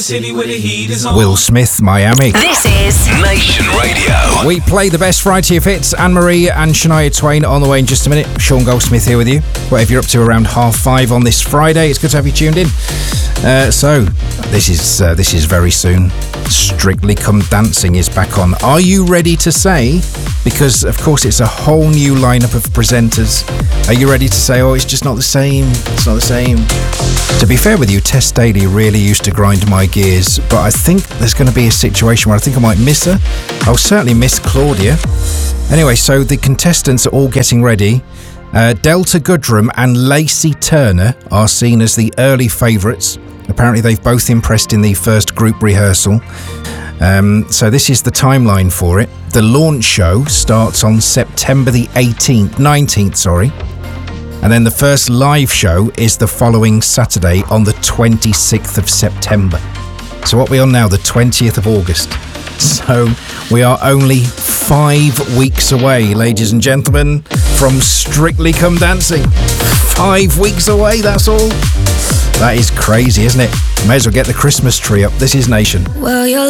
City where the heat is on. Will Smith, Miami. This is Nation Radio. We play the best variety of hits. Anne-Marie and Shania Twain on the way in just a minute. Sean Goldsmith here with you. Whatever you're up to around 5:30 on this Friday, it's good to have you tuned in. So this is very soon. Strictly Come Dancing is back on. Are you ready to say? Because of course it's a whole new lineup of presenters. Are you ready to say, oh, it's just not the same? It's not the same. To be fair with you, Tess Daly really used to grind my gears, but I think there's going to be a situation where I think I might miss her. I'll certainly miss Claudia. Anyway, so the contestants are all getting ready. Delta Goodrum and Lacey Turner are seen as the early favourites. Apparently they've both impressed in the first group rehearsal. So this is the timeline for it. The launch show starts on September the 19th, and then the first live show is the following Saturday on the 26th of September. So what are we on now? The 20th of August. So we are only 5 weeks away, ladies and gentlemen, from Strictly Come Dancing. 5 weeks away, that's all. That is crazy, isn't it? May as well get the Christmas tree up. This is Nation. well, you're